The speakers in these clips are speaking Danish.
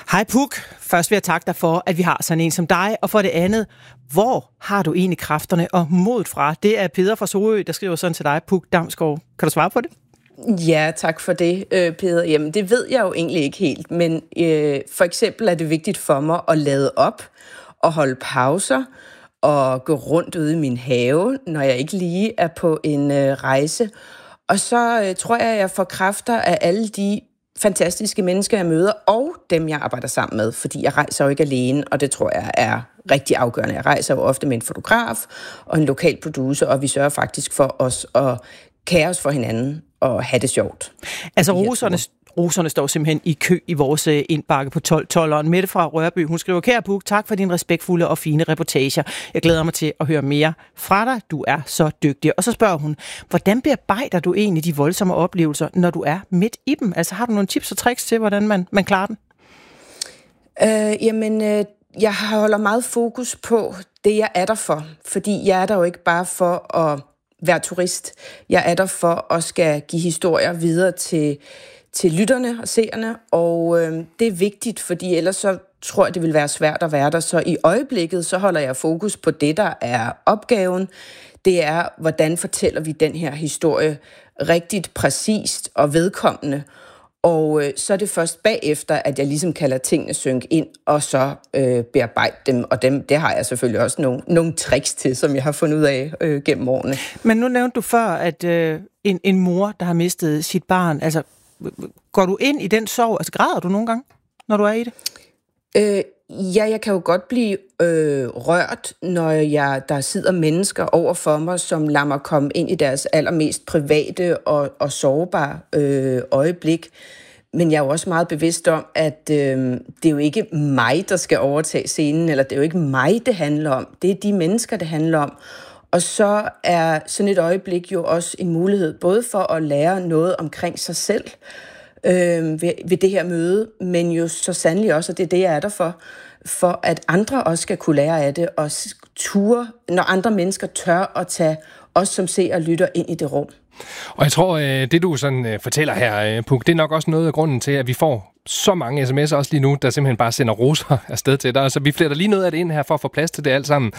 Hej Puk. Først vil jeg takke dig for, at vi har sådan en som dig, og for det andet, hvor har du egentlig kræfterne og modet fra? Det er Peder fra Sorø, der skriver sådan til dig, Puk Damsgaard. Kan du svare på det? Ja, tak for det, Peder. Jamen, det ved jeg jo egentlig ikke helt, men for eksempel er det vigtigt for mig at lade op og holde pauser og gå rundt ude i min have, når jeg ikke lige er på en rejse. Og så tror jeg, at jeg får kræfter af alle de fantastiske mennesker, jeg møder, og dem, jeg arbejder sammen med, fordi jeg rejser jo ikke alene, og det tror jeg er rigtig afgørende. Jeg rejser jo ofte med en fotograf og en lokal producer, og vi sørger faktisk for os at kære os for hinanden og have det sjovt. Altså roserne står simpelthen i kø i vores indbakke på 12-12'eren. Mette fra Rørby, hun skriver, kære Puk, tak for din respektfulde og fine reportager. Jeg glæder mig til at høre mere fra dig. Du er så dygtig. Og så spørger hun, hvordan bearbejder du egentlig de voldsomme oplevelser, når du er midt i dem? Altså har du nogle tips og tricks til, hvordan man klarer den? Jeg holder meget fokus på det, jeg er der for. Fordi jeg er der jo ikke bare for at være turist. Jeg er der for at skal give historier videre til lytterne og seerne, og det er vigtigt, fordi ellers så tror jeg, det vil være svært at være der. Så i øjeblikket, så holder jeg fokus på det, der er opgaven. Det er, hvordan fortæller vi den her historie rigtigt, præcist og vedkommende. Og så er det først bagefter, at jeg ligesom kalder tingene synke ind, og så bearbejde dem. Og det har jeg selvfølgelig også nogle tricks til, som jeg har fundet ud af gennem årene. Men nu nævnte du før, at en mor, der har mistet sit barn, altså går du ind i den sorg? Altså græder du nogle gange, når du er i det? Ja, jeg kan jo godt blive rørt, når der sidder mennesker over for mig, som lader mig komme ind i deres allermest private og sårbare øjeblik. Men jeg er jo også meget bevidst om, at det er jo ikke mig, der skal overtage scenen, eller det er jo ikke mig, det handler om. Det er de mennesker, det handler om. Og så er sådan et øjeblik jo også en mulighed, både for at lære noget omkring sig selv ved det her møde, men jo så sandelig også, og det er det, jeg er der for at andre også skal kunne lære af det, og ture, når andre mennesker tør at tage os som ser og lytter ind i det rum. Og jeg tror, det du sådan fortæller her, Puk, det er nok også noget af grunden til, at vi får så mange sms'er også lige nu, der simpelthen bare sender roser afsted til dig. Så vi fletter lige noget af det ind her for at få plads til det alt sammen.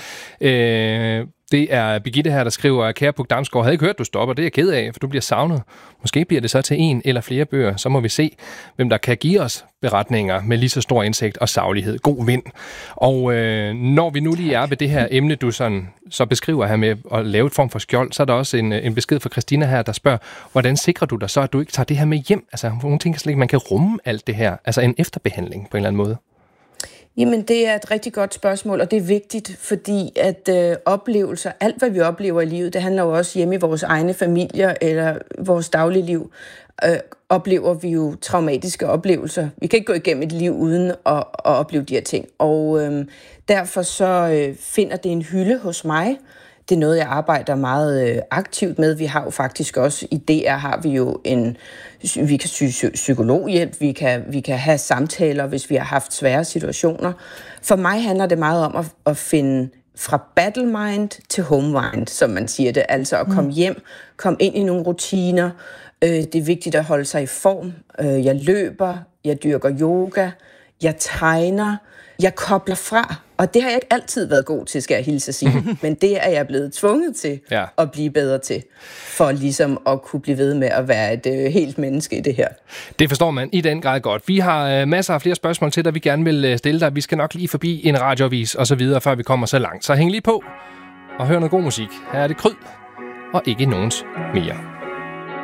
Det er Birgitte her, der skriver, kære Puk Damsgaard, havde ikke hørt, du stopper. Det er jeg ked af, for du bliver savnet. Måske bliver det så til en eller flere bøger. Så må vi se, hvem der kan give os beretninger med lige så stor indsigt og saglighed. God vind. Og når vi nu lige er ved det her emne, du så beskriver her med at lave et form for skjold, så er der også en besked fra Christina her, der spørger, hvordan sikrer du dig så, at du ikke tager det her med hjem? Altså, hun tænker slet ikke, man kan rumme alt det her. Altså en efterbehandling på en eller anden måde. Jamen, det er et rigtig godt spørgsmål, og det er vigtigt, fordi at oplevelser, alt hvad vi oplever i livet, det handler jo også hjemme i vores egne familier eller vores daglige oplever vi jo traumatiske oplevelser. Vi kan ikke gå igennem et liv uden at opleve de her ting, og derfor så finder det en hylde hos mig. Det er noget, jeg arbejder meget aktivt med. Vi har jo faktisk også i DR har vi jo vi kan syge psykologhjælp, vi kan have samtaler, hvis vi har haft svære situationer. For mig handler det meget om at finde fra battle mind til home mind, som man siger det. Altså at komme hjem, komme ind i nogle rutiner. Det er vigtigt at holde sig i form. Jeg løber, jeg dyrker yoga, jeg tegner, jeg kobler fra. Og det har jeg ikke altid været god til, skal jeg hilse at sige. Men det er jeg blevet tvunget til at blive bedre til, for ligesom at kunne blive ved med at være et helt menneske i det her. Det forstår man i den grad godt. Vi har masser af flere spørgsmål til dig, vi gerne vil stille dig. Vi skal nok lige forbi en radioavis og så videre, før vi kommer så langt. Så hæng lige på og hør noget god musik. Her er det Kryd og ikke nogens mere.